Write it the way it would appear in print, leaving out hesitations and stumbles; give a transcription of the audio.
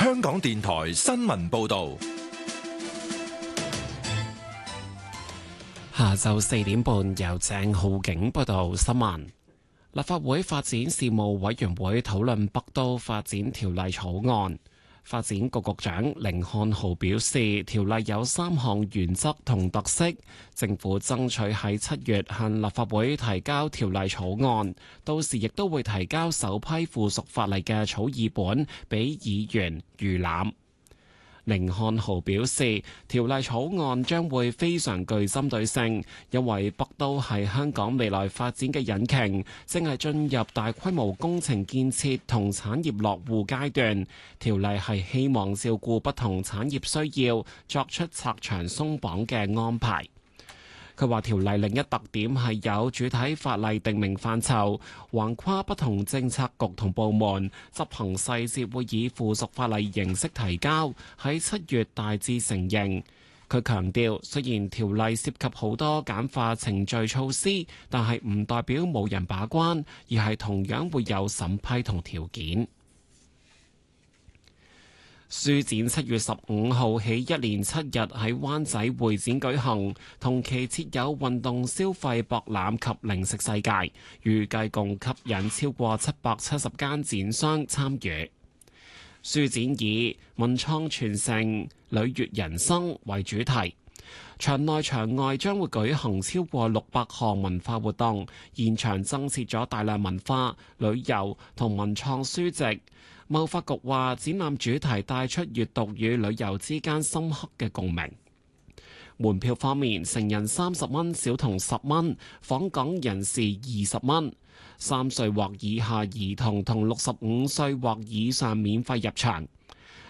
香港電台新聞報道。 下晝4點半，由鄭浩景報道新聞。立法會發展事務委員會討論北都發展條例草案。發展局局長甯漢豪表示，條例有3項原則同特色，政府爭取喺7月向立法會提交條例草案，到時亦都會提交首批附屬法例嘅草擬本俾議員預覽。甯漢豪表示，條例草案將會非常具針對性，因為北都係香港未來發展嘅引擎，正係進入大規模工程建設同產業落戶階段。條例係希望照顧不同產業需要，作出拆牆鬆綁嘅安排。佢話條例另一特點係有主體法例定明範疇，橫跨不同政策局同部門，執行細節會以附屬法例形式提交，喺7月大致成形。佢強調，雖然條例涉及好多簡化程序措施，但係唔代表冇人把關，而係同樣會有審批同條件。書展7月15號起一連7日喺灣仔會展舉行，同期設有運動消費博覽及零食世界，預計共吸引超過770間展商參與。書展以文創傳承、履越人生為主題，場內場外將會舉行超過600項文化活動，現場增設咗大量文化、旅遊同文創書籍。貿發局話，展覽主題帶出閱讀與旅遊之間深刻嘅共鳴。門票方面，成人30蚊，小童10蚊，訪港人士20蚊。3歲或以下兒童同65歲或以上免費入場。